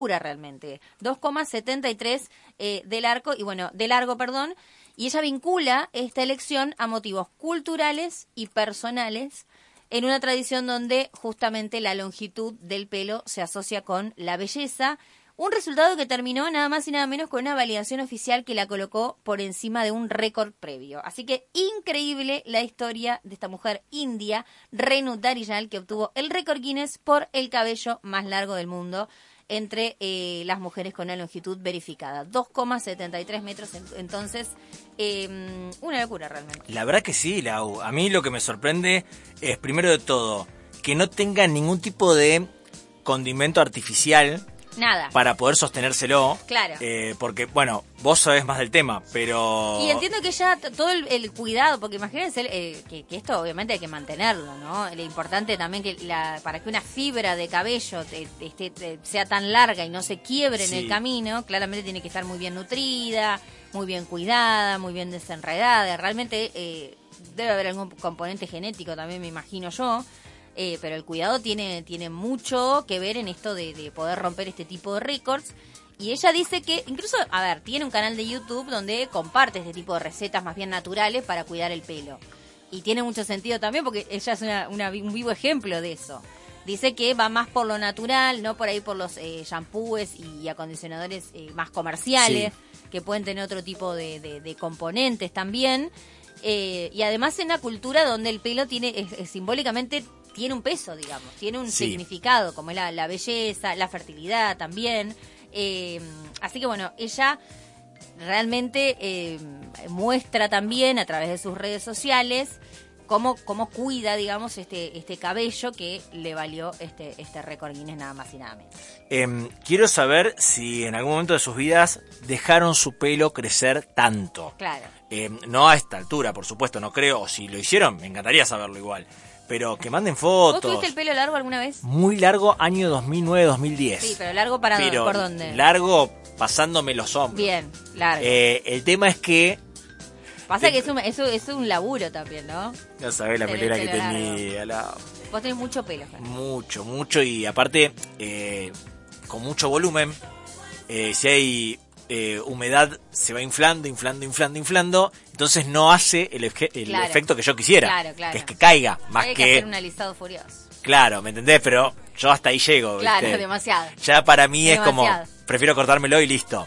realmente, 2,73 de largo, perdón, y ella vincula esta elección a motivos culturales y personales en una tradición donde justamente la longitud del pelo se asocia con la belleza, un resultado que terminó nada más y nada menos con una validación oficial que la colocó por encima de un récord previo. Así que increíble la historia de esta mujer india, Renu Dharijal, que obtuvo el récord Guinness por el cabello más largo del mundo entre las mujeres con una longitud verificada. 2,73 metros, entonces, una locura realmente. La verdad que sí, Lau. A mí lo que me sorprende es, primero de todo, que no tenga ningún tipo de condimento artificial. Nada. Para poder sostenérselo. Claro. Porque, bueno, vos sabés más del tema, pero... Y entiendo que ya todo el cuidado, porque imagínense que esto obviamente hay que mantenerlo, ¿no? Lo importante también que para que una fibra de cabello sea tan larga y no se quiebre en el camino, claramente tiene que estar muy bien nutrida, muy bien cuidada, muy bien desenredada. Realmente debe haber algún componente genético también, me imagino yo. Pero el cuidado tiene mucho que ver en esto de poder romper este tipo de récords. Y ella dice que, incluso, tiene un canal de YouTube donde comparte este tipo de recetas más bien naturales para cuidar el pelo. Y tiene mucho sentido también porque ella es un vivo ejemplo de eso. Dice que va más por lo natural, no por ahí por los shampoos y acondicionadores más comerciales, que pueden tener otro tipo de componentes también. Y además en una cultura donde el pelo simbólicamente tiene un peso, digamos, tiene un significado, como es la belleza, la fertilidad también. Así que bueno, ella realmente muestra también a través de sus redes sociales cómo cuida, digamos, este cabello que le valió este récord Guinness nada más y nada menos. Quiero saber si en algún momento de sus vidas dejaron su pelo crecer tanto. Claro. No a esta altura, por supuesto, no creo, o si lo hicieron, me encantaría saberlo igual. Pero que manden fotos. ¿Vos tuviste el pelo largo alguna vez? Muy largo, año 2009-2010. Sí, pero largo ¿por dónde? Largo pasándome los hombros. Bien, largo. El tema es que... Pasa que es un laburo también, ¿no? No sabés la pelera que tenía. Vos tenés mucho pelo. Mucho, y aparte, con mucho volumen, si hay... humedad se va inflando, entonces no hace el efecto que yo quisiera, claro. que es que caiga, más hay que hacer un alisado furioso. Claro, ¿me entendés? Pero yo hasta ahí llego, claro, ¿viste? demasiado. Ya para mí demasiado. Es como, prefiero cortármelo y listo.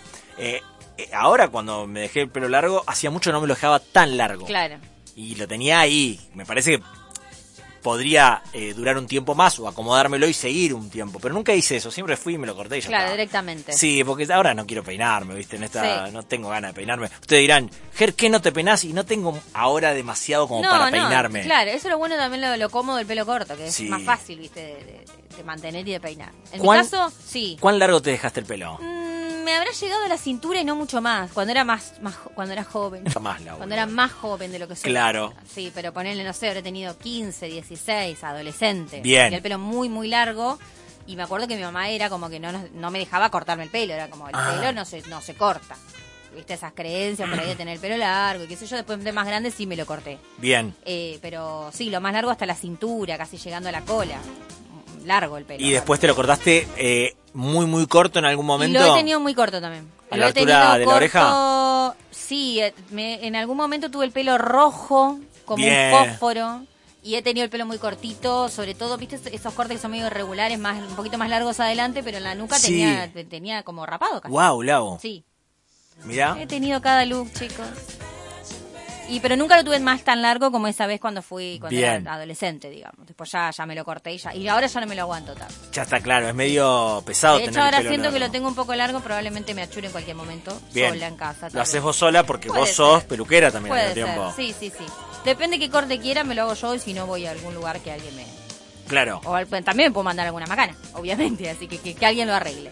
Ahora cuando me dejé el pelo largo, hacía mucho no me lo dejaba tan largo. Claro. Y lo tenía ahí, me parece que podría durar un tiempo más o acomodármelo y seguir un tiempo, pero nunca hice eso, siempre fui y me lo corté y ya Claro, estaba. directamente. Sí, porque ahora no quiero peinarme, ¿viste? No tengo ganas de peinarme. Ustedes dirán, Ger, ¿qué no te peinás? Y no tengo ahora demasiado como para peinarme. Claro, eso es lo bueno también, lo cómodo del pelo corto, que es más fácil, ¿viste? De mantener y de peinar. En mi caso, sí. ¿Cuán largo te dejaste el pelo? Me habrá llegado a la cintura y no mucho más, cuando era cuando era joven. Cuando era más joven de lo que soy. Claro. Sí, pero ponerle, no sé, habré tenido 15, 16, adolescente. Bien. Y el pelo muy, muy largo. Y me acuerdo que mi mamá era como que no me dejaba cortarme el pelo, era como el pelo no se corta. ¿Viste? Esas creencias por ahí de tener el pelo largo y qué sé yo, después de más grande sí me lo corté. Bien. Pero sí, lo más largo hasta la cintura, casi llegando a la cola. Largo el pelo. ¿Y después te lo cortaste muy, muy corto en algún momento? Y lo he tenido muy corto también. ¿A la altura de la oreja? Sí, en algún momento tuve el pelo rojo, como un fósforo. Y he tenido el pelo muy cortito, sobre todo, ¿viste? Esos cortes que son medio irregulares, un poquito más largos adelante, pero en la nuca tenía como rapado casi. Wow, Lau. Sí. Mirá. He tenido cada look, chicos. Pero nunca lo tuve más tan largo como esa vez cuando era adolescente, digamos. Después ya me lo corté y ahora ya no me lo aguanto tanto. Ya está claro, es medio pesado. De hecho, ahora siento que lo tengo un poco largo, probablemente me achure en cualquier momento, sola en casa. Lo haces vos sola porque vos sos peluquera también al tiempo. Sí. Depende qué corte quiera, me lo hago yo y si no voy a algún lugar que alguien me... Claro. O también me puedo mandar alguna macana, obviamente, así que alguien lo arregle.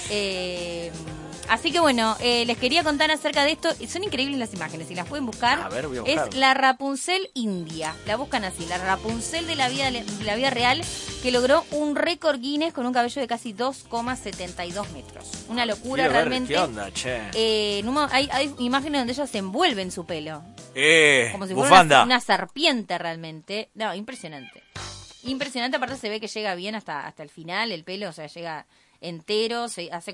Así que bueno, les quería contar acerca de esto. Son increíbles las imágenes, si las pueden buscar. A ver, voy a buscar. Es la Rapunzel india. La buscan así, la Rapunzel de la vida real, que logró un récord Guinness con un cabello de casi 2,72 metros. Una locura. Quiero realmente. Ver, ¿qué onda, che? Hay imágenes donde ella se envuelve en su pelo. Como si bufanda. fuera una serpiente realmente. No, impresionante. Impresionante, aparte se ve que llega bien hasta el final el pelo, o sea, llega entero, se hace